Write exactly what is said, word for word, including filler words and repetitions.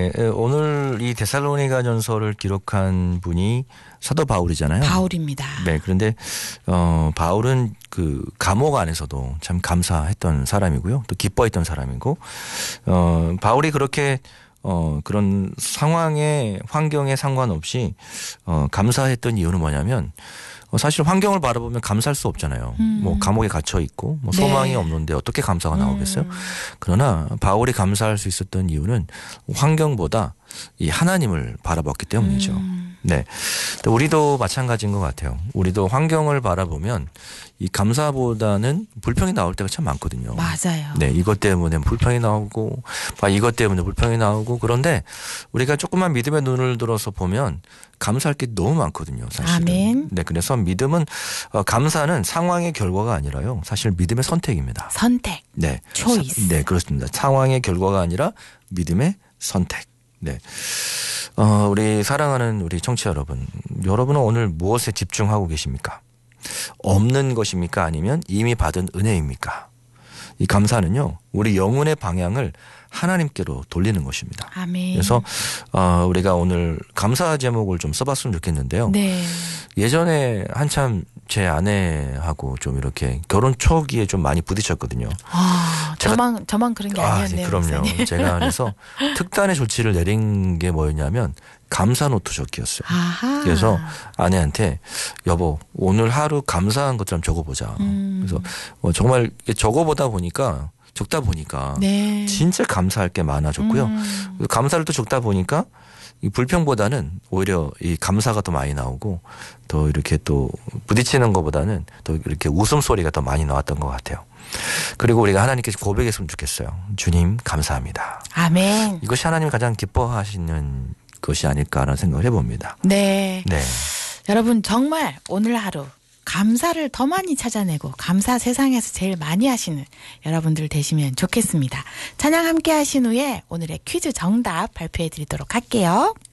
네, 오늘 이 데살로니가 전서를 기록한 분이 사도 바울이잖아요. 바울입니다. 네, 그런데 어, 바울은 그 감옥 안에서도 참 감사했던 사람이고요. 또 기뻐했던 사람이고, 어, 바울이 그렇게 어, 그런 상황에 환경에 상관없이 어, 감사했던 이유는 뭐냐면 어, 사실 환경을 바라보면 감사할 수 없잖아요. 음. 뭐 감옥에 갇혀 있고 뭐 소망이 네. 없는데 어떻게 감사가 음. 나오겠어요? 그러나 바울이 감사할 수 있었던 이유는 환경보다 이 하나님을 바라봤기 때문이죠. 음. 네. 또 우리도 마찬가지인 것 같아요. 우리도 환경을 바라보면 이 감사보다는 불평이 나올 때가 참 많거든요. 맞아요. 네, 이것 때문에 불평이 나오고, 아, 이것 때문에 불평이 나오고, 그런데 우리가 조금만 믿음의 눈을 들어서 보면 감사할 게 너무 많거든요, 사실은. 아멘. 네, 그래서 믿음은, 어, 감사는 상황의 결과가 아니라요, 사실 믿음의 선택입니다. 선택. 네. 초이스. 네, 그렇습니다. 상황의 결과가 아니라 믿음의 선택. 네. 어, 우리 사랑하는 우리 청취자 여러분, 여러분은 오늘 무엇에 집중하고 계십니까? 없는 것입니까? 아니면 이미 받은 은혜입니까? 이 감사는요, 우리 영혼의 방향을 하나님께로 돌리는 것입니다. 아멘. 그래서 어, 우리가 오늘 감사 제목을 좀 써봤으면 좋겠는데요. 네. 예전에 한참 제 아내하고 좀 이렇게 결혼 초기에 좀 많이 부딪혔거든요. 아, 제가- 저만 저만 그런 게 아, 아니었네요. 네, 그럼요. 목사님. 제가 그래서 특단의 조치를 내린 게 뭐였냐면 감사 노트 적기였어요. 아하. 그래서 아내한테 여보 오늘 하루 감사한 것처럼 적어보자. 음. 그래서 어, 정말 적어보다 보니까 적다 보니까 네. 진짜 감사할 게 많아졌고요. 음. 감사를 또 적다 보니까 이 불평보다는 오히려 이 감사가 더 많이 나오고 더 이렇게 또 부딪히는 것보다는 더 이렇게 웃음소리가 더 많이 나왔던 것 같아요. 그리고 우리가 하나님께 고백했으면 좋겠어요. 주님 감사합니다. 아멘. 이것이 하나님이 가장 기뻐하시는 것이 아닐까라는 생각을 해봅니다. 네. 네. 여러분 정말 오늘 하루 감사를 더 많이 찾아내고 감사 세상에서 제일 많이 하시는 여러분들 되시면 좋겠습니다. 찬양 함께 하신 후에 오늘의 퀴즈 정답 발표해 드리도록 할게요.